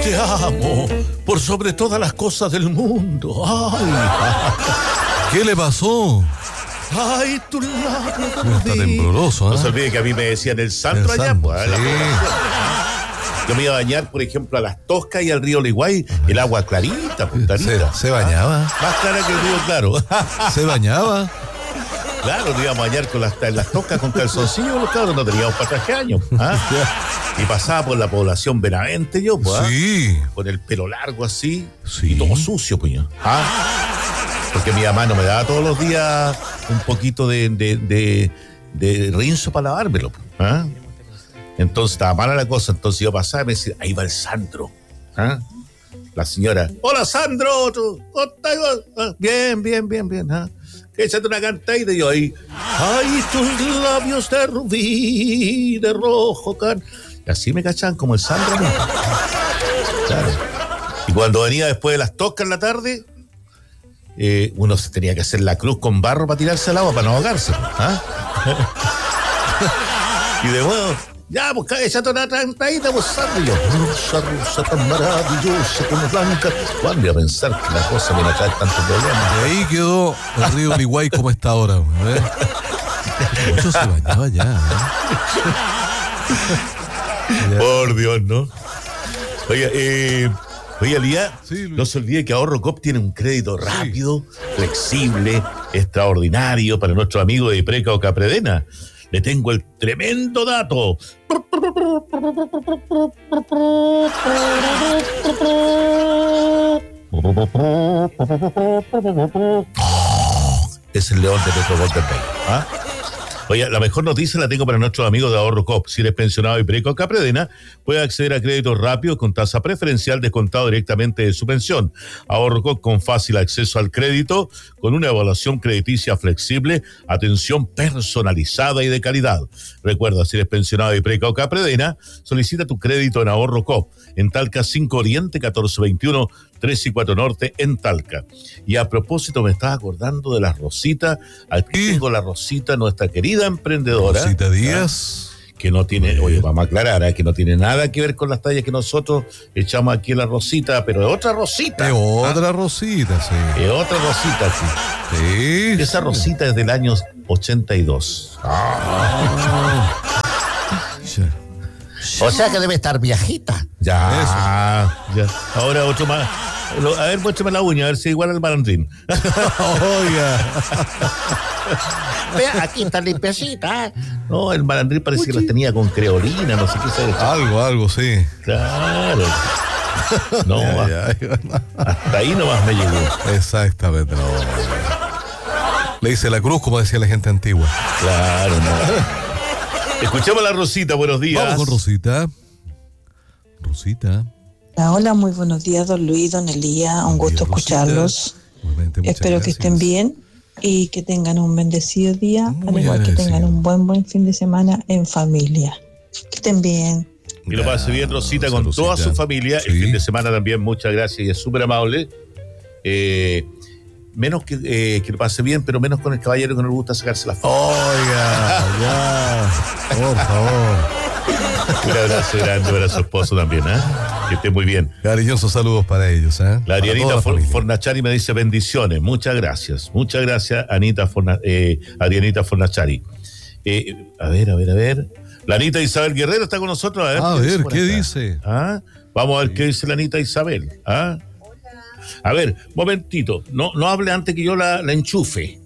te amo por sobre todas las cosas del mundo. Ay, ¿Qué le pasó? ay, tu labio. Está tembloroso, ¿eh? No se olvide que a mí me decían el santo El allá, santo, pues, sí. Yo me iba a bañar, por ejemplo, a Las Toscas y al río Liguay, el agua clarita, puntarita. Se bañaba. Más clara que el río Claro. Se bañaba. Claro, nos íbamos a bañar en Las Toscas con calzoncillos, los cabros no teníamos para traje de años. Y pasaba por la población Benavente yo, pues. Sí. Con el pelo largo así, Sí. y todo sucio, pues. Porque mi mamá no me daba todos los días un poquito de rinzo para lavármelo. Entonces estaba mala la cosa, entonces yo pasaba y me decía, ahí va el Sandro. La señora, hola Sandro, ¿cómo estás? Bien. Échate una cantadita y yo ahí, ay, tus labios de rubí, de rojo, y así me cachaban como el Sandro. Claro. Y cuando venía después de Las Toscas en la tarde, uno se tenía que hacer la cruz con barro para tirarse al agua, para no ahogarse. Y de nuevo, ya, pues, échate una cantadita, pues, Sandro. Y yo, rosa tan maravillosa como blanca. ¿Cuándo iba a pensar que la cosa me iba a traer tantos problemas? Y ahí quedó el río Uruguay como está ahora. Mucho se bañaba ya. Por Dios, ¿no? Oye, Lía, Sí, Luis. no se olvide que Ahorro Cop tiene un crédito rápido, flexible, extraordinario para nuestros amigos de Preca o Capredena. Le tengo el tremendo dato. Es el león de Petro Golden Bay. Oye, la mejor noticia la tengo para nuestros amigos de Ahorro Cop. Si eres pensionado y Preca o Capredena, puedes acceder a créditos rápidos con tasa preferencial descontado directamente de su pensión. Ahorro Cop con fácil acceso al crédito, con una evaluación crediticia flexible, atención personalizada y de calidad. Recuerda, si eres pensionado y Preca o Capredena, solicita tu crédito en Ahorro Cop, en Talca 5 Oriente, 1421, 3 y 4 Norte, en Talca. Y a propósito, me estaba acordando de la Rosita. Aquí tengo la Rosita, nuestra querida emprendedora. Rosita Díaz. Que no tiene, oye, vamos a aclarar, que no tiene nada que ver con las tallas que nosotros echamos aquí en la Rosita, pero es otra Rosita. Es otra Rosita, sí. Es otra Rosita, sí. Sí. Esa Rosita es del año 82. O sea que debe estar viejita. Ya. Ahora otro más. A ver, muéstrame la uña, a ver si es igual al malandrín. Oiga. Vea, aquí está limpiecita. No, el malandrín parece que las tenía con creolina, no sé qué se Algo, sí. Claro. No, Ya. hasta ahí nomás me llegó. Exactamente. No. Le hice la cruz, como decía la gente antigua. Claro, no. Escuchemos a la Rosita, buenos días. Vamos con Rosita. Rosita. Hola, muy buenos días, don Luis, don Elías. Un gusto escucharlos. Espero que estén bien y que tengan un bendecido día, al igual que tengan un buen fin de semana en familia. Que estén bien. Que lo pase bien, Rosita, con toda su familia. Sí. El fin de semana también, muchas gracias y es súper amable. Menos que lo pase bien, pero menos con el caballero que no le gusta sacarse las fotos. Oiga, ya, por favor. Un abrazo grande para su esposo también, que esté muy bien. Cariñosos saludos para ellos, La Adrianita Fornachari me dice bendiciones. Muchas gracias, Adrianita Fornachari. A ver. La Anita Isabel Guerrero está con nosotros. A ver, ¿qué dice? Vamos a ver qué dice la Anita Isabel. A ver, momentito. No hable antes que yo la enchufe.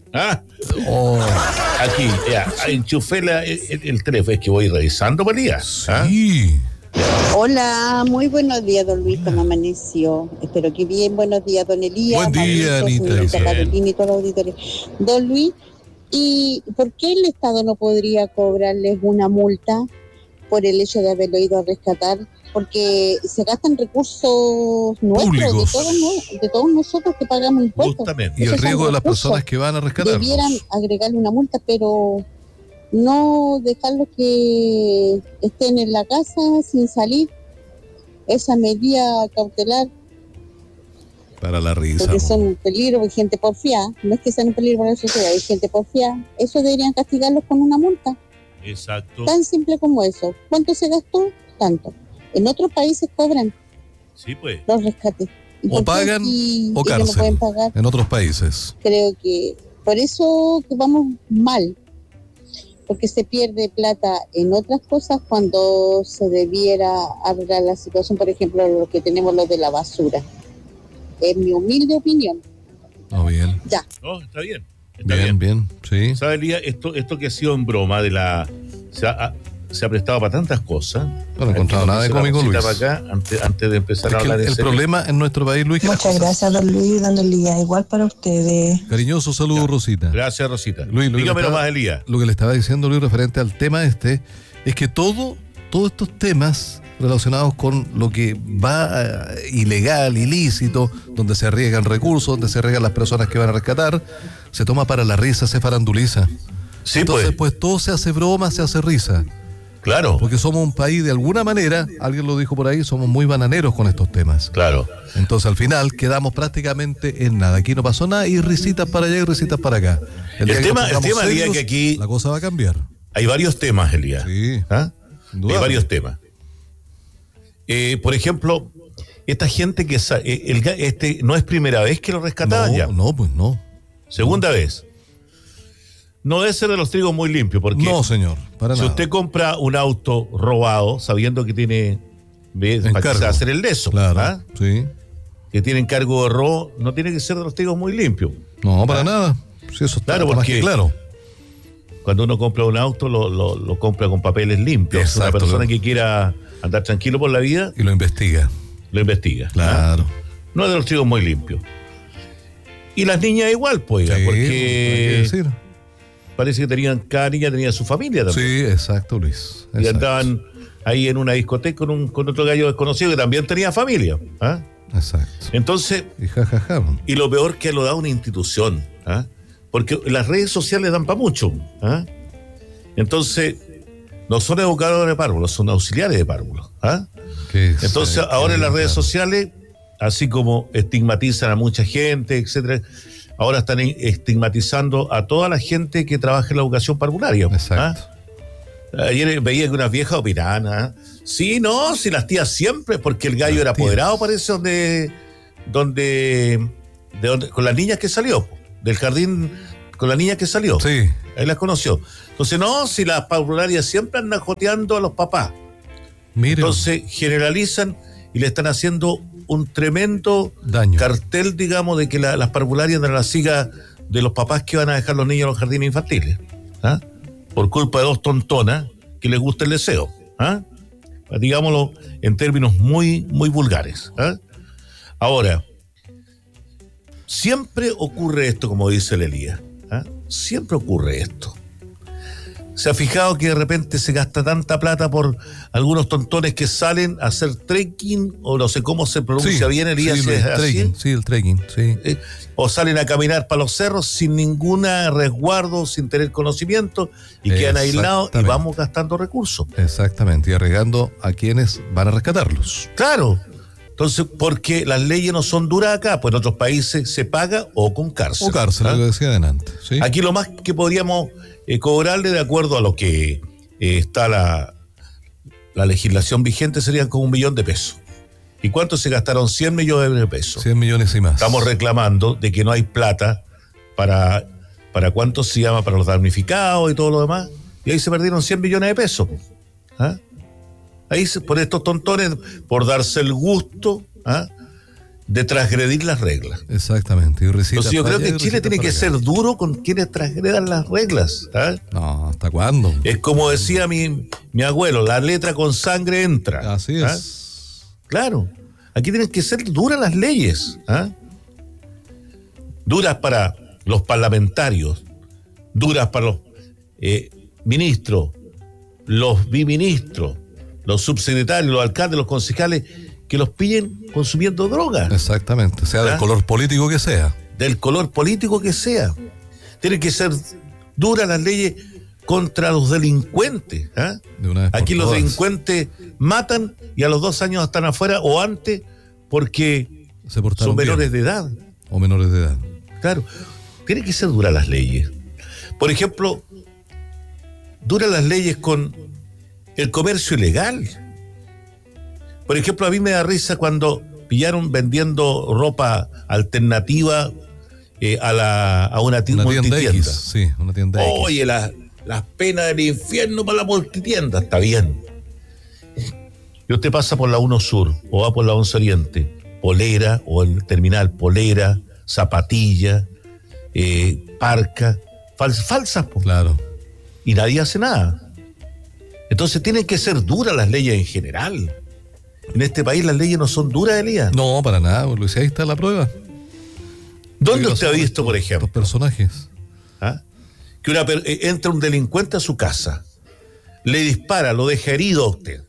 Aquí, ya, enchufé el teléfono. Es que voy revisando, María. Sí. Hola, muy buenos días, don Luis, ¿cómo amaneció? Espero que bien. Buenos días, don Elías. Buen día, Anita. Carolina y todos los auditores. Don Luis, ¿y por qué el Estado no podría cobrarles una multa por el hecho de haberlo ido a rescatar? Porque se gastan recursos nuestros, de todos nosotros que pagamos impuestos. Justamente. Y el riesgo de las personas que van a rescatar. Debieran agregarle una multa, pero no dejarlos que estén en la casa sin salir. Esa medida cautelar. Para la risa. Porque son un peligro, hay gente porfiada. No es que sean un peligro para la sociedad, hay gente porfiada. Eso deberían castigarlos con una multa. Exacto. Tan simple como eso. ¿Cuánto se gastó? Tanto. En otros países cobran Sí, pues. Los rescates. O pagan o cárcel. No pueden pagar. En otros países. Creo que por eso que vamos mal. Porque se pierde plata en otras cosas cuando se debiera arreglar la situación, por ejemplo, lo que tenemos lo de la basura. Es mi humilde opinión. Oh, bien. Ya. No, está bien. Bien, sí. ¿Sabes, Elías? Esto que ha sido en broma se ha prestado para tantas cosas. No he encontrado nada de cómico, Luis. Para acá, antes de empezar a hablar el problema en nuestro país, Luis. Muchas gracias, don Luis, don Elías. Igual para ustedes. Cariñoso saludo, Rosita. Gracias, Rosita. Luis, dígame nomás, Elías. Lo que le estaba diciendo, Luis, referente al tema es que todos estos temas relacionados con lo que va ilegal, ilícito, donde se arriesgan recursos, donde se arriesgan las personas que van a rescatar, se toma para la risa, se faranduliza. Sí, entonces, pues todo se hace broma, se hace risa. Claro. Porque somos un país, de alguna manera, alguien lo dijo por ahí, somos muy bananeros con estos temas. Claro. Entonces, al final, quedamos prácticamente en nada. Aquí no pasó nada y risitas para allá y risitas para acá. El tema, Elías, que aquí la cosa va a cambiar. Hay varios temas, Elías. Sí. ¿Ah? Hay varios temas. Por ejemplo, esta gente que no es primera vez que lo rescataban ya. No, pues no. Segunda vez. No debe ser de los trigos muy limpios, porque no, señor, para si nada. usted compra un auto robado, sabiendo que tiene para hacer el leso, claro, sí, que tiene encargo de robo, no tiene que ser de los trigos muy limpios. No, para nada. Sí, eso está porque claro. Cuando uno compra un auto, lo compra con papeles limpios. Exacto, una persona que quiera andar tranquilo por la vida y lo investiga. Claro. No es de los trigos muy limpios. Y las niñas igual, pues, sí, porque parece que cada niña tenía su familia también. Sí, exacto, Luis. Y andaban ahí en una discoteca con otro gallo desconocido que también tenía familia. Exacto. Entonces, y lo peor que lo da una institución, porque las redes sociales dan para mucho. Entonces, no son educadores de párvulos, son auxiliares de párvulos. Entonces, ahora en las redes sociales, así como estigmatizan a mucha gente, etcétera, ahora están estigmatizando a toda la gente que trabaja en la educación parvularia. Exacto. Ayer veía que unas viejas opinaban. Sí, no, si las tías siempre, porque el gallo era apoderado, parece, donde con las niñas que salió, del jardín, con la niña que salió. Sí. Ahí las conoció. Entonces, no, si las parvularias siempre andan joteando a los papás. Mire. Entonces, generalizan y le están haciendo un tremendo daño, cartel, digamos, de que las parvularias andan a la siga de los papás que van a dejar los niños en los jardines infantiles. Por culpa de dos tontonas que les gusta el deseo. Digámoslo en términos muy, muy vulgares. Ahora, siempre ocurre esto, como dice el Elías. Siempre ocurre esto. ¿Se ha fijado que de repente se gasta tanta plata por algunos tontones que salen a hacer trekking, o no sé cómo se pronuncia bien, Elías? Sí, el trekking, sí. O salen a caminar para los cerros sin ningún resguardo, sin tener conocimiento, y quedan aislados y vamos gastando recursos. Exactamente, y arriesgando a quienes van a rescatarlos. Claro. Entonces, porque las leyes no son duras acá, pues en otros países se paga o con cárcel. O cárcel, lo que decía adelante. ¿Sí? Aquí lo más que podríamos cobrarle, de acuerdo a lo que está la legislación vigente, serían como 1 millón de pesos. ¿Y cuánto se gastaron? 100 millones de pesos. 100 millones y más. Estamos reclamando de que no hay plata para cuánto se llama, para los damnificados y todo lo demás. Y ahí se perdieron 100 millones de pesos. Ahí por estos tontones, por darse el gusto de transgredir las reglas. Exactamente. Entonces yo creo que Chile tiene que ser duro con quienes transgredan las reglas. No, ¿hasta cuándo? Es como decía mi abuelo, la letra con sangre entra. Así es. Claro. Aquí tienen que ser duras las leyes. Duras para los parlamentarios, duras para los ministros, los biministros, los subsecretarios, los alcaldes, los concejales, que los pillen consumiendo drogas. Exactamente, sea del color político que sea. Del color político que sea. Tienen que ser duras las leyes contra los delincuentes. Aquí los delincuentes matan y a los 2 años están afuera o antes porque son menores de edad. O menores de edad. Claro, tienen que ser duras las leyes. Por ejemplo, duras las leyes con el comercio ilegal. Por ejemplo, a mí me da risa cuando pillaron vendiendo ropa alternativa a una multitienda. X, sí, una tienda X. Oye, las penas del infierno para la multitienda, está bien. Y usted pasa por la 1 Sur o va por la 11 Oriente, polera, o el terminal polera, zapatilla, parca, falsas, pues. Claro. Y nadie hace nada. Entonces tienen que ser duras las leyes en general. En este país las leyes no son duras, Elías. No, para nada, Luis, ahí está la prueba. ¿Dónde usted ha visto, por ejemplo? Los personajes. ¿Ah? Que entra un delincuente a su casa, le dispara, lo deja herido a usted.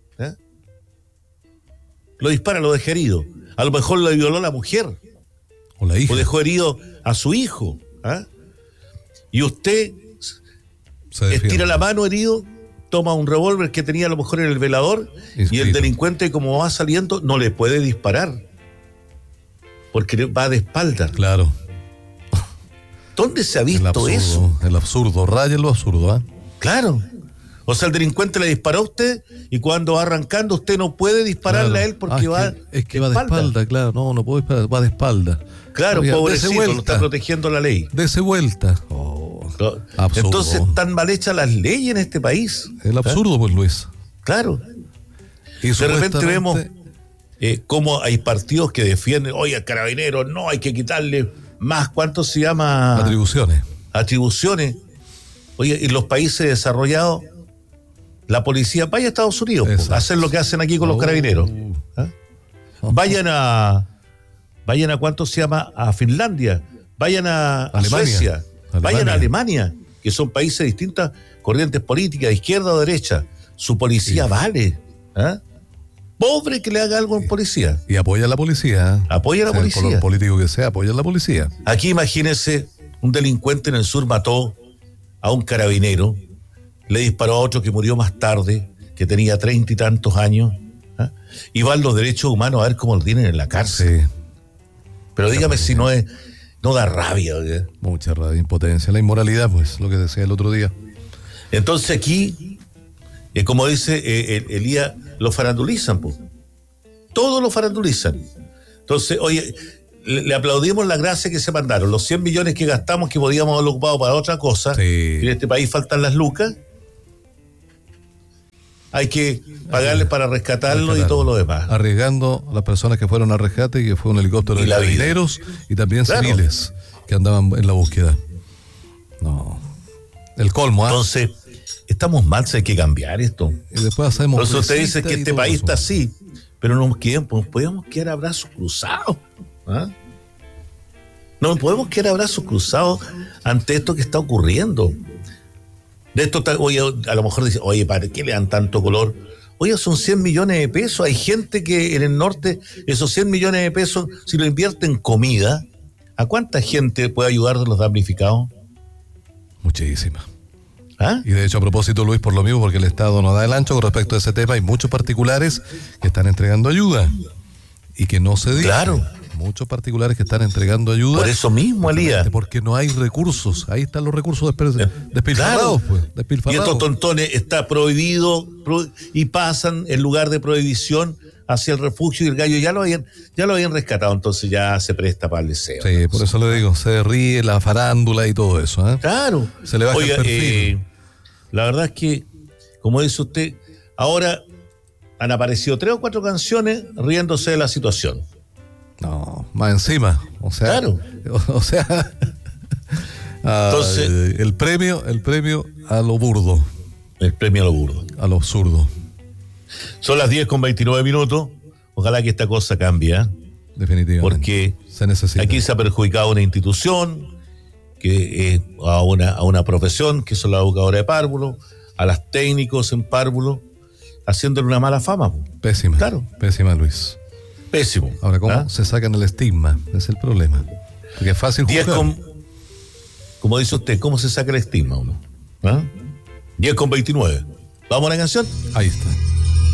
Lo dispara, lo deja herido. A lo mejor lo violó la mujer. O la hija. O dejó herido a su hijo. Y usted estira la mano herido, toma un revólver que tenía a lo mejor en el velador, y el delincuente, como va saliendo, no le puede disparar. Porque va de espalda. Claro. ¿Dónde se ha visto eso? El absurdo, raya lo absurdo, Claro. O sea, el delincuente le disparó a usted y cuando va arrancando usted no puede dispararle a él porque va de espalda, claro. No puedo disparar, va de espalda. Claro, oiga, pobrecito, lo está protegiendo la ley. Dese vuelta. Absurdo. Entonces, están mal hechas las leyes en este país. El absurdo, pues, Luis. Claro. Y de repente vemos cómo hay partidos que defienden, oye, al carabinero, no, hay que quitarle más, ¿cuánto se llama? Atribuciones. Oye, en los países desarrollados, la policía, vaya a Estados Unidos, hacer lo que hacen aquí con los carabineros. Vayan a ¿cuánto se llama? A Finlandia, vayan a Suecia, vayan a Alemania, que son países de distintas corrientes políticas, de izquierda o derecha. Su policía vale. Pobre que le haga algo en policía. Y apoya a la policía. Apoya a la policía. Por lo político que sea, apoya a la policía. Aquí imagínese, un delincuente en el sur mató a un carabinero, le disparó a otro que murió más tarde, que tenía 30 y tantos años, y van los derechos humanos a ver cómo lo tienen en la cárcel. Sí. Pero dígame si no da rabia. Mucha rabia, impotencia, la inmoralidad, pues, lo que decía el otro día. Entonces aquí, como dice Elías, lo farandulizan, pues. Todos lo farandulizan. Entonces, oye, le aplaudimos la gracia que se mandaron. Los 100 millones que gastamos, que podíamos haberlo ocupado para otra cosa. Sí. En este país faltan las lucas. Hay que pagarle para rescatarlo y todo lo demás. Arriesgando a las personas que fueron al rescate, que fue un helicóptero de carabineros y también civiles que andaban en la búsqueda. No. El colmo, Entonces, estamos mal, hay que cambiar esto. Y después hacemos. Por eso usted dice que este país está así, pero no nos podemos quedar a brazos cruzados. No podemos quedar a brazos cruzados ante esto que está ocurriendo. De esto, oye, a lo mejor dice, oye, ¿para qué le dan tanto color? Oye, son 100 millones de pesos. Hay gente que en el norte, esos 100 millones de pesos, si lo invierte en comida, ¿a cuánta gente puede ayudar de los damnificados? Muchísima. Y de hecho, a propósito, Luis, por lo mismo, porque el Estado no da el ancho con respecto a ese tema, hay muchos particulares que están entregando ayuda y que no se dice. Claro. Muchos particulares que están entregando ayuda. Por eso mismo, Elías. Porque no hay recursos. Ahí están los recursos despilfarrados. Claro. Y estos tontones está prohibido y pasan en lugar de prohibición hacia el refugio y el gallo ya lo habían rescatado, entonces ya se presta para el deseo. Sí, por eso le digo, se ríe la farándula y todo eso. Claro. Se le baja el perfil. La verdad es que, como dice usted, ahora han aparecido 3 o 4 canciones riéndose de la situación. No, más encima. O sea, claro. O sea, entonces, el premio a lo burdo. El premio a lo burdo. A lo absurdo. Son las 10:29. Ojalá que esta cosa cambie. Definitivamente. Porque se necesita. Aquí se ha perjudicado una institución, a una profesión, que son las educadoras de párvulo, a las técnicos en párvulo, haciéndole una mala fama. Pésima. Claro. Pésima, Luis. Pésimo. Ahora, ¿cómo se sacan el estigma? Ese es el problema. Porque es fácil juzgar. Como dice usted, ¿cómo se saca el estigma uno? 10:29. ¿Vamos a la canción? Ahí está.